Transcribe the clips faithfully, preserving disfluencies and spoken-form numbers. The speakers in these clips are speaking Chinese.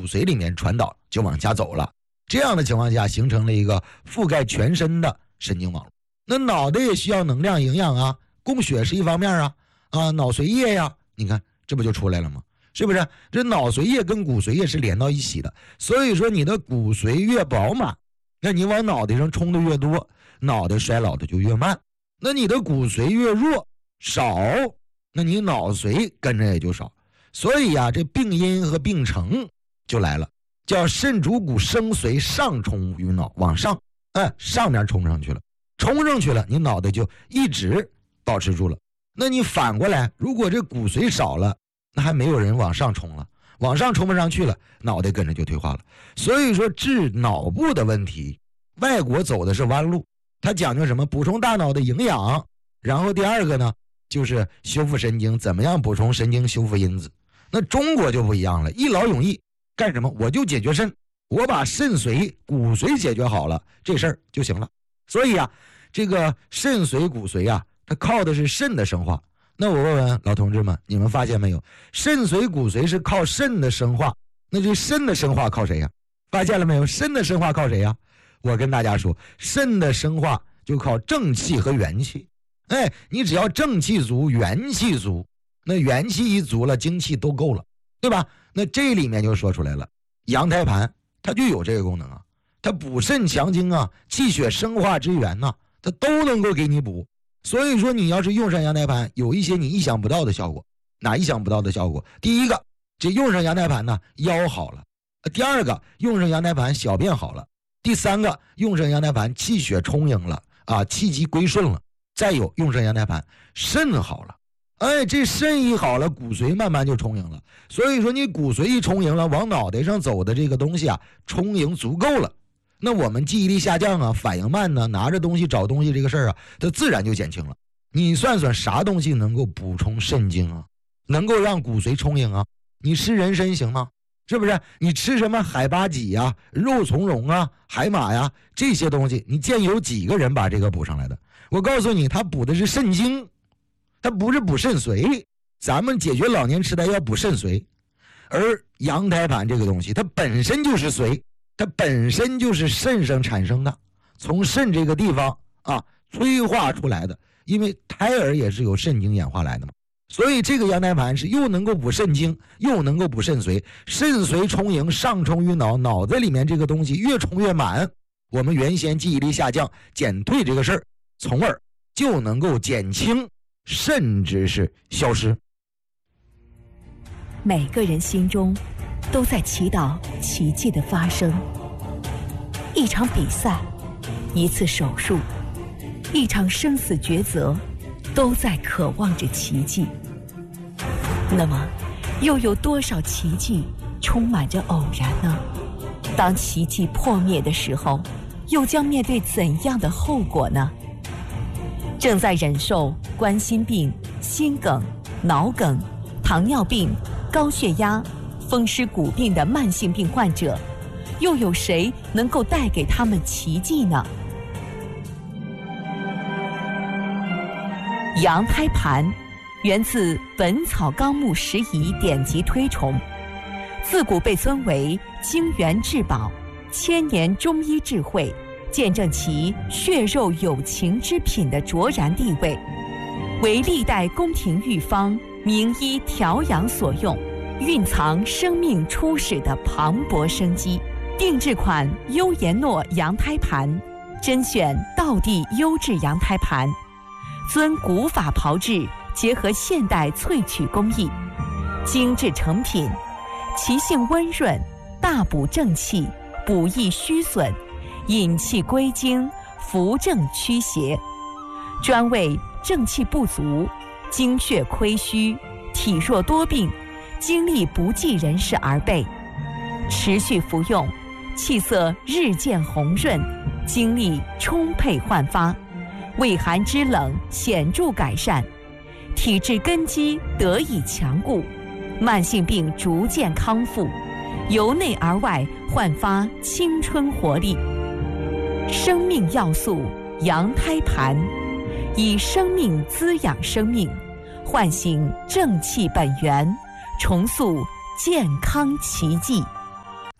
骨髓里面传导，就往下走了。这样的情况下形成了一个覆盖全身的神经网络。那脑袋也需要能量营养啊，供血是一方面啊，啊脑髓液呀，你看这不就出来了吗？是不是？这脑髓液跟骨髓液是连到一起的，所以说你的骨髓越饱满，那你往脑袋上冲的越多，脑袋衰老的就越慢。那你的骨髓越弱少，那你脑髓跟着也就少。所以啊，这病因和病程就来了，叫肾主骨生髓上冲于脑，往上，哎，上面冲上去了，冲上去了，你脑袋就一直保持住了。那你反过来，如果这骨髓少了，那还没有人往上冲了，往上冲不上去了，脑袋跟着就退化了。所以说治脑部的问题，外国走的是弯路，它讲究什么？补充大脑的营养，然后第二个呢，就是修复神经，怎么样补充神经修复因子。那中国就不一样了，一劳永逸，干什么？我就解决肾，我把肾髓、骨髓解决好了，这事儿就行了。所以啊，这个肾髓、骨髓啊，它靠的是肾的生化。那我问问老同志们，你们发现没有？肾髓、骨髓是靠肾的生化，那这肾的生化靠谁呀？发现了没有？肾的生化靠谁呀？我跟大家说，肾的生化就靠正气和元气。哎，你只要正气足，元气足，那元气一足了，精气都够了，对吧？那这里面就说出来了，羊胎盘它就有这个功能啊，它补肾强精啊，气血生化之源呐、啊，它都能够给你补。所以说你要是用上羊胎盘，有一些你意想不到的效果。哪意想不到的效果？第一个，这用上羊胎盘呢，腰好了；第二个，用上羊胎盘小便好了；第三个，用上羊胎盘气血充盈了啊，气机归顺了；再有，用上羊胎盘肾好了。哎，这肾一好了，骨髓慢慢就充盈了。所以说你骨髓一充盈了，往脑袋上走的这个东西啊，充盈足够了，那我们记忆力下降啊，反应慢呢，拿着东西找东西这个事儿啊，它自然就减轻了。你算算啥东西能够补充肾精啊，能够让骨髓充盈啊？你吃人参行吗？是不是？你吃什么海八戟呀、肉苁蓉啊、海马呀这些东西，你见有几个人把这个补上来的？我告诉你，他补的是肾精，他不是补肾髓。咱们解决老年痴呆要补肾髓，而羊胎盘这个东西，它本身就是髓，它本身就是肾上产生的，从肾这个地方啊催化出来的。因为胎儿也是由肾精演化来的嘛，所以这个羊胎盘是又能够补肾精，又能够补肾髓，肾髓充盈，上冲于脑，脑子里面这个东西越充越满，我们原先记忆力下降减退这个事儿，从而就能够减轻，甚至是消失。 每个人心中都在祈祷奇迹的发生，一场比赛，一次手术，一场生死抉择，都在渴望着奇迹。那么又有多少奇迹充满着偶然呢？当奇迹破灭的时候，又将面对怎样的后果呢？正在忍受冠心病、心梗、脑梗、糖尿病、高血压、风湿骨病的慢性病患者，又有谁能够带给他们奇迹呢？羊胎盘源自《本草纲目拾遗》典籍推崇，自古被尊为精元至宝，千年中医智慧，见证其血肉有情之品的卓然地位，为历代宫廷御方、名医调养所用，蕴藏生命初始的磅礴生机。定制款优颜诺羊胎盘，甄选道地优质羊胎盘，遵古法炮制，结合现代萃取工艺，精致成品，其性温润，大补正气，补益虚损，引气归经，扶正驱邪，专为正气不足、精血亏虚、体弱多病、精力不济人士而备。持续服用，气色日渐红润，精力充沛焕发，胃寒肢冷显著改善，体质根基得以强固，慢性病逐渐康复，由内而外焕发青春活力。生命要素羊胎盘，以生命滋养生命，唤醒正气本源，重塑健康奇迹。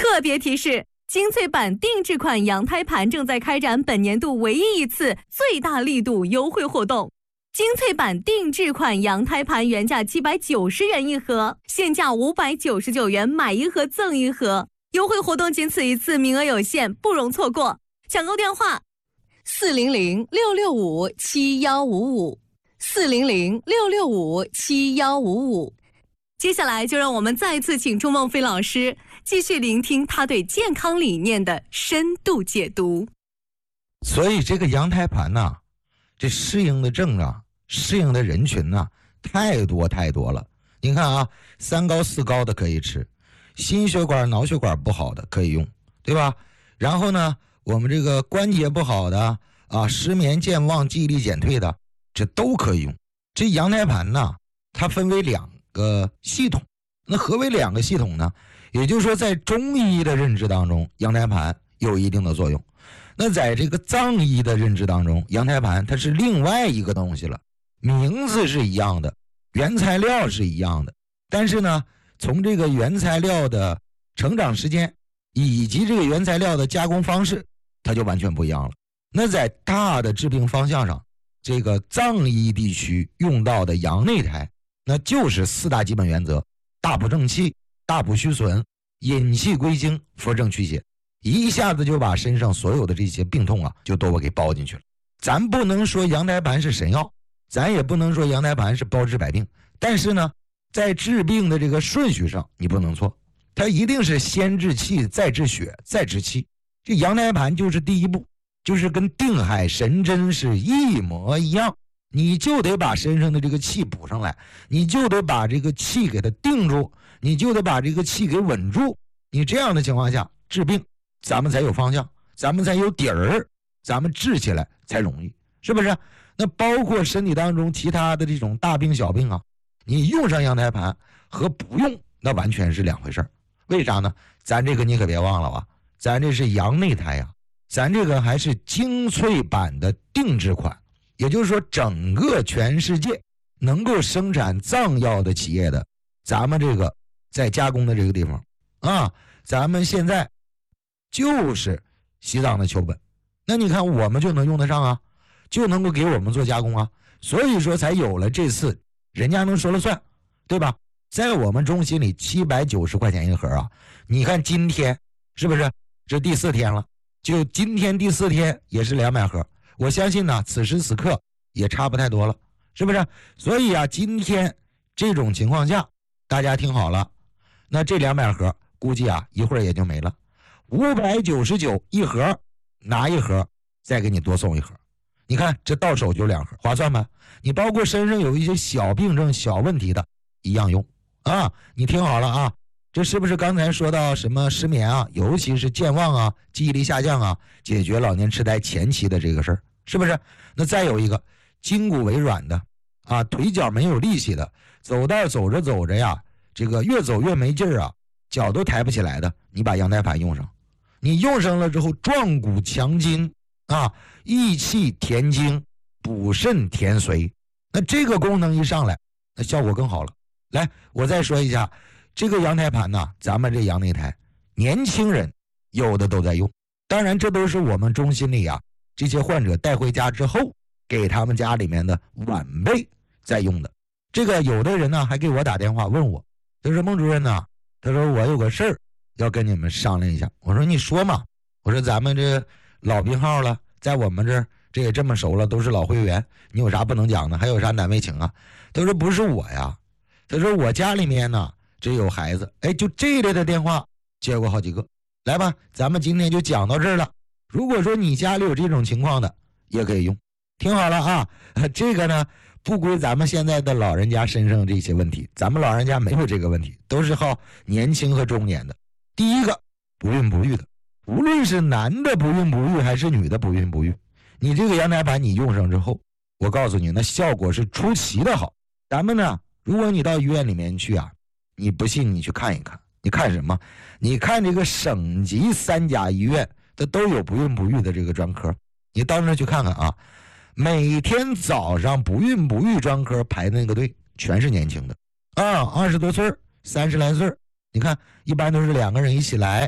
特别提示：精粹版定制款羊胎盘正在开展本年度唯一一次最大力度优惠活动。精粹版定制款羊胎盘原价七百九十元一盒，现价五百九十九元，买一盒赠一盒。优惠活动仅此一次，名额有限，不容错过。抢购电话：四零零六六五七幺五五，四零零六六五七幺五五。接下来就让我们再次请出孟非老师，继续聆听他对健康理念的深度解读。 所以这个羊胎盘呐、啊，这适应的症啊，适应的人群呐、啊，太多太多了。你看啊，三高四高的可以吃，心血管脑血管不好的可以用，对吧？然后呢，我们这个关节不好的啊，失眠健忘记忆力减退的，这都可以用。这羊胎盘呢，它分为两个系统。那何为两个系统呢？也就是说，在中医的认知当中，羊胎盘有一定的作用。那在这个藏医的认知当中，羊胎盘它是另外一个东西了，名字是一样的，原材料是一样的，但是呢，从这个原材料的成长时间以及这个原材料的加工方式，它就完全不一样了。那在大的治病方向上，这个藏医地区用到的羊内胎，那就是四大基本原则：大补正气，大补虚损，引气归经，扶正祛邪。一下子就把身上所有的这些病痛啊，就都给包进去了。咱不能说羊胎盘是神药，咱也不能说羊胎盘是包治百病，但是呢，在治病的这个顺序上，你不能错，它一定是先治气，再治血，再治气。这羊胎盘就是第一步，就是跟定海神针是一模一样，你就得把身上的这个气补上来，你就得把这个气给它定住，你就得把这个气给稳住。你这样的情况下治病，咱们才有方向，咱们才有底儿，咱们治起来才容易，是不是？那包括身体当中其他的这种大病小病啊，你用上羊胎盘和不用那完全是两回事。为啥呢？咱这个你可别忘了啊，咱这是羊内胎呀、啊，咱这个还是精粹版的定制款，也就是说整个全世界能够生产藏药的企业的，咱们这个在加工的这个地方啊，咱们现在就是西藏的丘本，那你看我们就能用得上啊，就能够给我们做加工啊，所以说才有了这次人家能说了算，对吧？在我们中心里七百九十块钱一盒啊，你看今天是不是这第四天了？就今天第四天也是两百盒，我相信呢，此时此刻也差不太多了，是不是？所以啊，今天这种情况下，大家听好了，那这两百盒估计啊一会儿也就没了。五百九十九一盒，拿一盒再给你多送一盒，你看这到手就两盒，划算吗？你包括身上有一些小病症小问题的一样用啊。你听好了啊，这是不是刚才说到什么失眠啊，尤其是健忘啊，记忆力下降啊，解决老年痴呆前期的这个事儿，是不是？那再有一个筋骨为软的啊，腿脚没有力气的，走道走着走着呀，这个越走越没劲儿啊，脚都抬不起来的，你把羊胎盘用上，你用上了之后，壮骨强筋啊，益气填精，补肾填髓，那这个功能一上来，那效果更好了。来，我再说一下，这个羊胎盘呢，咱们这羊内胎，年轻人有的都在用，当然这都是我们中心里啊这些患者带回家之后，给他们家里面的晚辈在用的。这个有的人呢还给我打电话问我，他说孟主任呢，他说我有个事儿要跟你们商量一下。我说你说嘛，我说咱们这老病号了，在我们这儿这也这么熟了，都是老会员，你有啥不能讲的，还有啥难为情啊？他说不是我呀，他说我家里面呢这有孩子，哎，就这一类的电话接过好几个。来吧，咱们今天就讲到这儿了。如果说你家里有这种情况的，也可以用。听好了啊，这个呢不归咱们现在的老人家身上这些问题，咱们老人家没有这个问题，都是好年轻和中年的。第一个，不孕不育的，无论是男的不孕不育还是女的不孕不育，你这个羊胎盘你用上之后，我告诉你，那效果是出奇的好。咱们呢，如果你到医院里面去啊，你不信你去看一看。你看什么？你看这个省级三甲医院，它都有不孕不育的这个专科，你到那去看看啊。每天早上不孕不育专科排的那个队，全是年轻的啊，二十多岁，三十来岁。你看，一般都是两个人一起来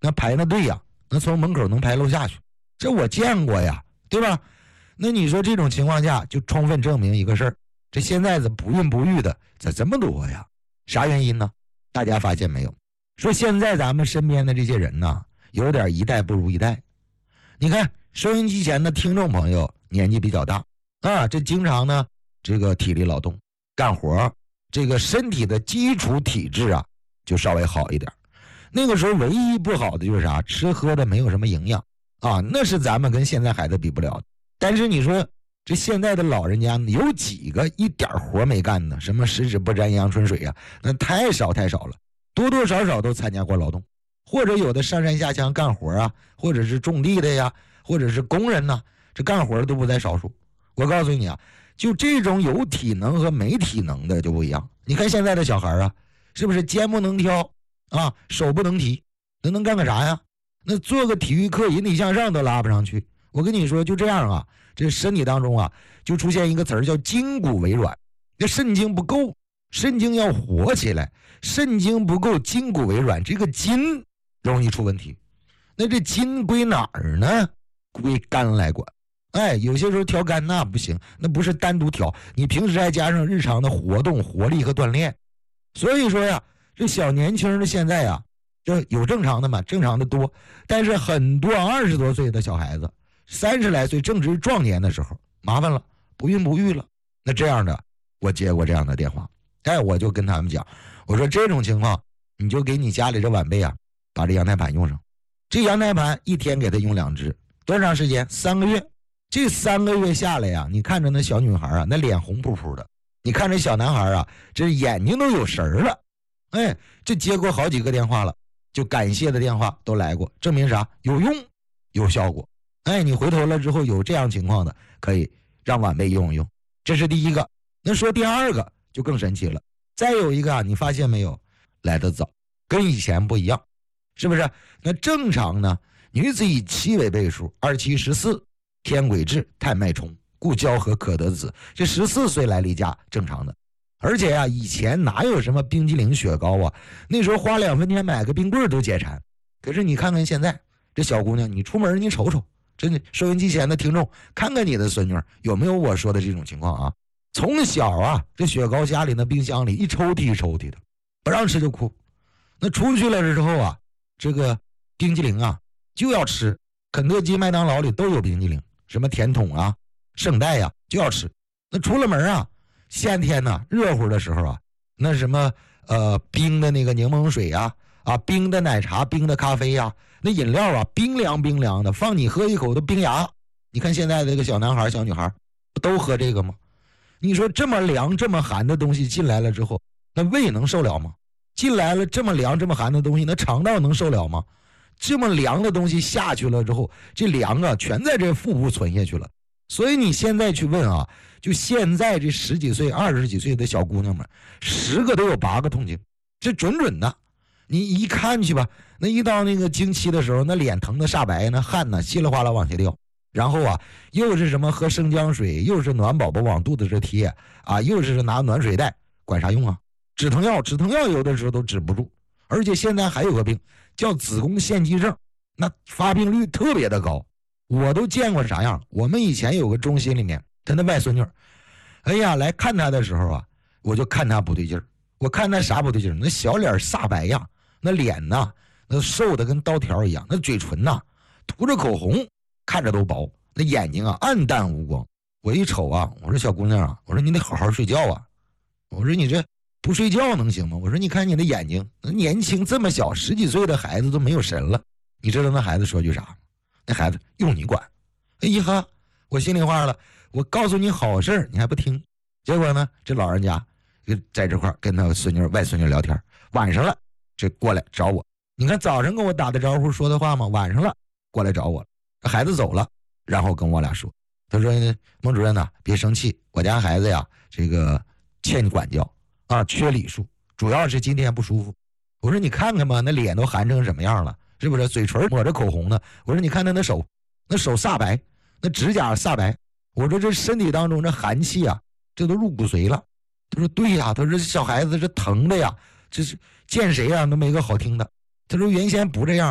那排那队呀，那从门口能排楼下去，这我见过呀，对吧？那你说这种情况下，就充分证明一个事儿，这现在这不孕不育的咋这么多呀？啥原因呢？大家发现没有？说现在咱们身边的这些人呢，有点一代不如一代。你看收音机前的听众朋友年纪比较大啊，这经常呢这个体力劳动干活，这个身体的基础体质啊就稍微好一点。那个时候唯一不好的就是啥，吃喝的没有什么营养啊，那是咱们跟现在孩子比不了的。但是你说这现在的老人家有几个一点活没干呢？什么十指不沾阳春水啊，那太少太少了，多多少少都参加过劳动，或者有的上山下乡干活啊，或者是种地的呀，或者是工人呐、啊，这干活的都不在少数。我告诉你啊，就这种有体能和没体能的就不一样。你看现在的小孩啊，是不是肩不能挑啊，手不能提，那能干个啥呀？那做个体育课引体向上都拉不上去。我跟你说就这样啊，这身体当中啊就出现一个词儿叫筋骨为软，这肾精不够，肾精要活起来，肾精不够，筋骨为软，这个筋容易出问题。那这筋归哪儿呢？归肝来管。哎，有些时候调肝那不行，那不是单独调，你平时还加上日常的活动、活力和锻炼。所以说呀，这小年轻的现在呀，就有正常的嘛，正常的多，但是很多二十多岁的小孩子，三十来岁正值壮年的时候，麻烦了，不孕不育了。那这样的，我接过这样的电话，哎，我就跟他们讲，我说这种情况，你就给你家里这晚辈啊，把这羊胎盘用上。这羊胎盘一天给他用两只，多长时间？三个月。这三个月下来呀、啊，你看着那小女孩啊，那脸红扑扑的；你看着小男孩啊，这眼睛都有神了。哎，这接过好几个电话了，就感谢的电话都来过，证明啥？有用，有效果。哎，你回头了之后有这样情况的，可以让晚辈用一用。这是第一个。那说第二个就更神奇了。再有一个啊，你发现没有？来得早，跟以前不一样，是不是？那正常呢，女子以七为倍数，二七十四。天癸至，太脉冲，故交合可得子。这十四岁来例假正常的。而且呀、啊，以前哪有什么冰激凌、雪糕啊？那时候花两分钱买个冰棍都解馋。可是你看看现在这小姑娘，你出门你瞅瞅，真的收音机前的听众，看看你的孙女有没有我说的这种情况啊？从小啊，这雪糕家里那冰箱里一抽屉一抽屉的，不让吃就哭。那出去了之后啊，这个冰激凌啊就要吃，肯德基、麦当劳里都有冰激凌。什么甜筒啊、圣代呀、啊，就要吃。那出了门啊，夏天呢、啊，热乎的时候啊，那什么呃冰的那个柠檬水呀、啊，啊冰的奶茶、冰的咖啡呀、啊，那饮料啊冰凉冰凉的，放你喝一口都冰牙。你看现在这个小男孩、小女孩不都喝这个吗？你说这么凉、这么寒的东西进来了之后，那胃能受了吗？进来了这么凉、这么寒的东西，那肠道能受了吗？这么凉的东西下去了之后，这凉啊全在这腹部存下去了。所以你现在去问啊，就现在这十几岁、二十几岁的小姑娘们，十个都有八个痛经，这准准的。你一看去吧，那一到那个经期的时候，那脸疼的煞白，那汗呢稀里哗啦往下掉。然后啊，又是什么喝生姜水，又是暖宝宝往肚子这贴啊，又是拿暖水袋，管啥用啊？止疼药，止疼药有的时候都止不住。而且现在还有个病叫子宫腺肌症，那发病率特别的高，我都见过啥样。我们以前有个中心里面，他那外孙女，哎呀，来看他的时候啊，我就看他不对劲儿。我看他啥不对劲儿？那小脸煞白呀，那脸呐，那瘦的跟刀条一样，那嘴唇呐，涂着口红，看着都薄，那眼睛啊暗淡无光。我一瞅啊，我说小姑娘啊，我说你得好好睡觉啊，我说你这不睡觉能行吗？我说你看你的眼睛，年轻这么小，十几岁的孩子都没有神了。你知道那孩子说句啥？那孩子用你管。哎呀哈，我心里话了，我告诉你好事你还不听。结果呢，这老人家就在这块跟他孙女外孙女聊天，晚上了这过来找我。你看早上跟我打的招呼说的话吗？晚上了过来找我了。孩子走了，然后跟我俩说，他说孟主任呐，别生气，我家孩子呀这个欠管教啊，缺礼数，主要是今天不舒服。我说你看看吧，那脸都寒成什么样了，是不是？嘴唇抹着口红呢。我说你看他那手，那手煞白，那指甲煞白。我说这身体当中这寒气啊，这都入骨髓了。他说对呀，他说小孩子这疼的呀，这是见谁呀都没个好听的。他说原先不这样。